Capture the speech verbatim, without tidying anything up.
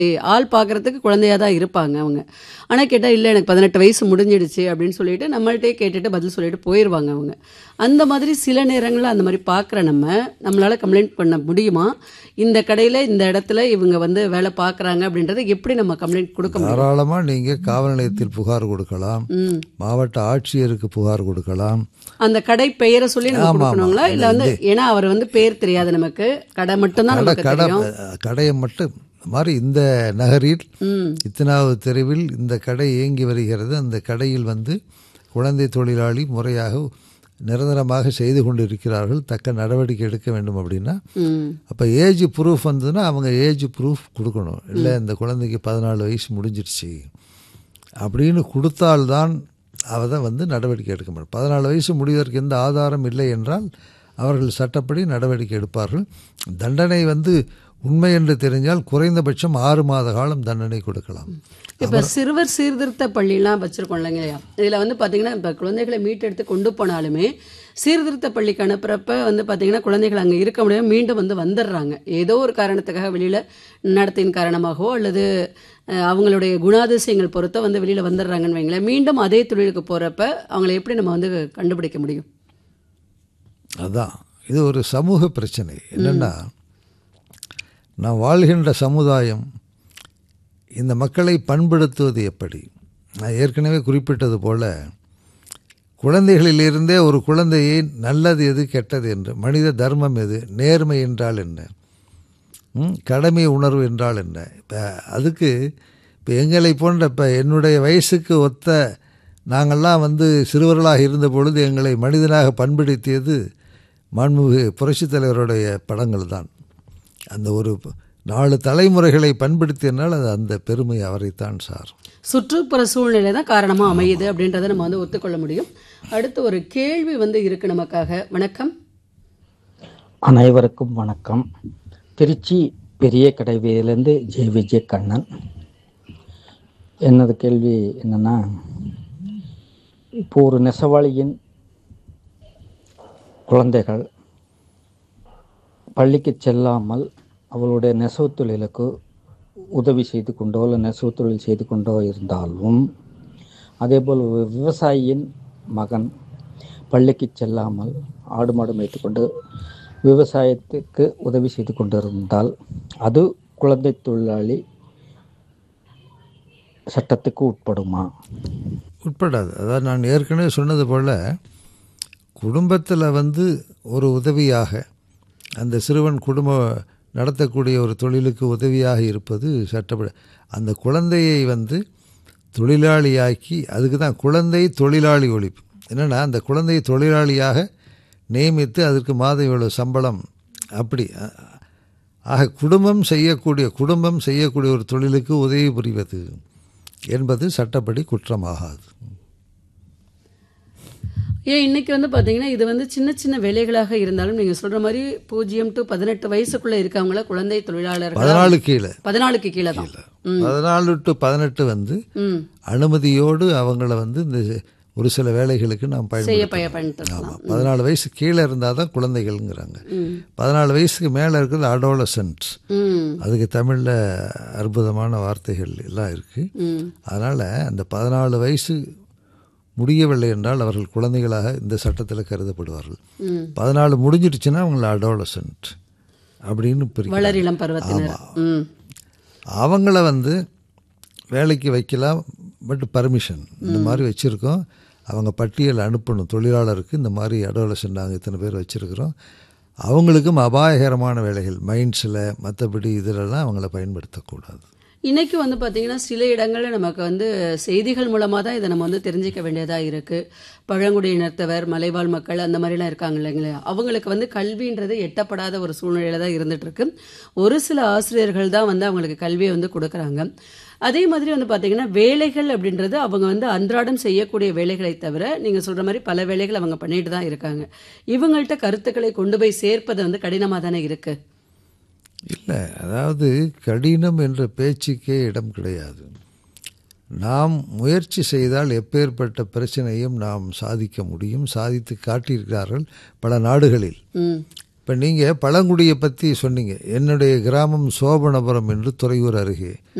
ஆள் பார்க்கறதுக்கு குழந்தையா தான் இருப்பாங்க அவங்க. ஆனா கேட்டா, "இல்ல எனக்கு பதினெட்டு வயசு முடிஞ்சிடுச்சு" அப்படின்னு சொல்லிட்டு நம்மள்ட்டயே கேட்டுட்டு பதில் சொல்லிட்டு போயிருவாங்க அவங்க. அந்த மாதிரி சில நேரங்கள்ல அந்த மாரி பார்க்குற நம்ம, நம்மளால கம்ப்ளைண்ட் பண்ண முடியுமா? இந்த கடையில, இந்த இடத்துல இவங்க வந்து வேலை பார்க்குறாங்க அப்படின்றத எப்படி நம்ம கம்ப்ளைண்ட் குடுக்க முடியும்? தாராளமா நீங்க காவல் நிலையத்தில் புகார் கொடுக்கலாம். ம். மாவட்ட ஆட்சியருக்கு புகார் கொடுக்கலாம். அந்த கடை பெயரை சொல்லி நம்ம ஆமா, ஆமா. குடுக்கணுங்களா? இல்ல வந்து ஏன்னா அவர் வந்து பேர் தெரியாது நமக்கு. கடை மட்டும் தான் கடை நமக்கு கடை தெரியும். கடையை மட்டும் மாதிரி இந்த நகரில் ம். இத்தனாவது தெருவில் இந்த கடை இயங்கி வருகிறது. அந்த கடையில் வந்து குழந்தை தொழிலாளி முறையாக நிரந்தரமாக செய்து கொண்டு இருக்கிறார்கள், தக்க நடவடிக்கை எடுக்க வேண்டும் அப்படின்னா, ம். அப்போ ஏஜ் ப்ரூஃப் வந்ததுன்னா அவங்க ஏஜ் ப்ரூஃப் கொடுக்கணும். இல்லை இந்த குழந்தைக்கு பதினாலு வயசு முடிஞ்சிடுச்சு அப்படின்னு கொடுத்தால்தான் அவ தான் வந்து நடவடிக்கை எடுக்க முடியும். பதினாலு வயசு முடிவதற்கு எந்த ஆதாரம் இல்லை என்றால் அவர்கள் சட்டப்படி நடவடிக்கை எடுப்பார்கள். தண்டனை வந்து உண்மை என்று தெரிஞ்சால் குறைந்தபட்சம் ஆறு மாத காலம் தண்டனை கொடுக்கலாம். இப்ப சிறுவர் சீர்திருத்த பள்ளிலாம் வச்சிருக்கோம் இல்லைங்கய்யா, இதுல வந்து பாத்தீங்கன்னா இப்ப குழந்தைகளை மீட்டெடுத்து கொண்டு போனாலுமே சீர்திருத்த பள்ளிக்கு அனுப்புறப்ப வந்து பாத்தீங்கன்னா குழந்தைகள் அங்க இருக்க முடியாம மீண்டும் வந்து வந்துடுறாங்க. ஏதோ ஒரு காரணத்துக்காக வெளியில நடத்தையின் காரணமாகவோ அல்லது அஹ், அவங்களுடைய குணாதிசயங்கள் பொறுத்த வந்து வெளியில வந்துடுறாங்கன்னு வைங்களேன். மீண்டும் அதே தொழிலுக்கு போறப்ப அவங்களை எப்படி நம்ம வந்து கண்டுபிடிக்க முடியும்? அதான் இது ஒரு சமூக பிரச்சனை. என்னென்னா, நாம் வாழ்கின்ற சமுதாயம் இந்த மக்களை பண்படுத்துவது எப்படி? நான் ஏற்கனவே குறிப்பிட்டது போல குழந்தைகளிலிருந்தே ஒரு குழந்தையை நல்லது எது கெட்டது என்று, மனித தர்மம் எது, நேர்மை என்றால் என்ன, ம், கடமை உணர்வு என்றால் என்ன, இப்போ அதுக்கு இப்போ எங்களை போன்ற இப்போ என்னுடைய வயசுக்கு ஒத்த நாங்கள்லாம் வந்து சிறுவர்களாக இருந்த பொழுது எங்களை மனிதனாக பண்படுத்தியது மாண்புமிகு புரட்சித் தலைவருடைய படங்கள் தான். அந்த ஒரு நாலு தலைமுறைகளை பண்படுத்தியனால் அது அந்த பெருமை அவரைத்தான் சார். சுற்றுப்புற சூழ்நிலை தான் காரணமா அமையுது அப்படின்றத நம்ம வந்து ஒத்துக்கொள்ள முடியும். அடுத்து ஒரு கேள்வி வந்து இருக்கு நமக்காக. வணக்கம். அனைவருக்கும் வணக்கம். திருச்சி பெரிய கடைவீதியிலேருந்து ஜே விஜய் கண்ணன். என்னது கேள்வி என்னன்னா, இப்போ ஒரு நெசவாளியின் குழந்தைகள் பள்ளிக்கு செல்லாமல் அவளுடைய நெசவு தொழிலுக்கு உதவி செய்து கொண்டோ இல்லை நெசவு தொழில் செய்து கொண்டோ இருந்தாலும், அதேபோல் ஒரு விவசாயியின் மகன் பள்ளிக்கு செல்லாமல் ஆடு மாடு மேய்த்து கொண்டு விவசாயத்துக்கு உதவி செய்து கொண்டிருந்தால் அது குழந்தை தொழிலாளி சட்டத்துக்கு உட்படுமா? உட்படாது. அதாவது நான் ஏற்கனவே சொன்னது போல் குடும்பத்தில் வந்து ஒரு உதவியாக அந்த சிறுவன் குடும்பம் நடத்தக்கூடிய ஒரு தொழிலுக்கு உதவியாக இருப்பது சட்டப்படி. அந்த குழந்தையை வந்து தொழிலாளியாக்கி, அதுக்கு தான் குழந்தை தொழிலாளி ஒழிப்பு. என்னென்னா, அந்த குழந்தையை தொழிலாளியாக நியமித்து அதற்கு மாதம் இவ்வளவு சம்பளம் அப்படி. ஆக குடும்பம் செய்யக்கூடிய குடும்பம் செய்யக்கூடிய ஒரு தொழிலுக்கு உதவி புரிவது என்பது சட்டப்படி குற்றமாகாது. ஏன் இன்னைக்கு வந்து பார்த்தீங்கன்னா இது வந்து சின்ன சின்ன வேலைகளாக இருந்தாலும் நீங்கள் சொல்கிற மாதிரி பூஜ்ஜியம் டு பதினெட்டு வயசுக்குள்ளே இருக்கவங்கள குழந்தை தொழிலாளர்கள் பதினாலு கீழே பதினாலுக்கு கீழே தான். பதினாலு டு பதினெட்டு வந்து அனுமதியோடு அவங்கள வந்து இந்த ஒரு சில வேலைகளுக்கு நாம் பயன்படுத்தலாம். ஆமாம், பதினாலு வயசு கீழே இருந்தால் தான் குழந்தைகள்ங்கிறாங்க. பதினாலு வயசுக்கு மேலே இருக்கிறது அடோலசன்ட்ஸ். அதுக்கு தமிழில் அற்புதமான வார்த்தைகள் எல்லாம் இருக்குது. அதனால் அந்த பதினாலு வயசு முடியவில்லை என்றால் அவர்கள் குழந்தைகளாக இந்த சட்டத்தில் கருதப்படுவார்கள். பதினாலு முடிஞ்சிடுச்சுன்னா அவங்கள அடோலசன்ட் அப்படின்னு வளரிளம் பருவத்தினர். அவங்கள வந்து வேலைக்கு வைக்கலாம், பட் பர்மிஷன் இந்த மாதிரி வச்சுருக்கோம். அவங்க பட்டியல் அனுப்பணும் தொழிலாளருக்கு. இந்த மாதிரி அடோலசன்ட் நாங்கள் இத்தனை பேர் வச்சுருக்கிறோம், அவங்களுக்கும் அபாயகரமான வேலைகள் மைண்ட்ஸில் மற்றபடி இதிலெல்லாம் அவங்கள பயன்படுத்தக்கூடாது. இன்றைக்கி வந்து பார்த்திங்கன்னா சில இடங்களில் நமக்கு வந்து செய்திகள் மூலமாக தான் இதை நம்ம வந்து தெரிஞ்சிக்க வேண்டியதாக இருக்குது. பழங்குடியினத்தவர், மலைவாழ் மக்கள் அந்த மாதிரிலாம் இருக்காங்க இல்லைங்களா, அவங்களுக்கு வந்து கல்வின்றது எட்டப்படாத ஒரு சூழ்நிலையில் தான் இருந்துகிட்ருக்கு. ஒரு சில ஆசிரியர்கள் தான் வந்து அவங்களுக்கு கல்வியை வந்து கொடுக்குறாங்க. அதே மாதிரி வந்து பார்த்திங்கன்னா வேலைகள் அப்படின்றது அவங்க வந்து அன்றாடம் செய்யக்கூடிய வேலைகளை தவிர நீங்கள் சொல்கிற மாதிரி பல வேலைகள் அவங்க பண்ணிட்டு தான் இருக்காங்க. இவங்கள்ட்ட கருத்துக்களை கொண்டு போய் சேர்ப்பது வந்து கடினமாக தானே இருக்குது. இல்லை, அதாவது கடினம் என்ற பேச்சுக்கே இடம் கிடையாது. நாம் முயற்சி செய்தால் எப்பேற்பட்ட பிரச்சனையும் நாம் சாதிக்க முடியும். சாதித்து காட்டியிருக்கிறார்கள் பல நாடுகளில். இப்போ இப்போ நீங்கள் பழங்குடியை பற்றி சொன்னீங்க. என்னுடைய கிராமம் சோபனபுரம் என்று துறையூர் அருகே.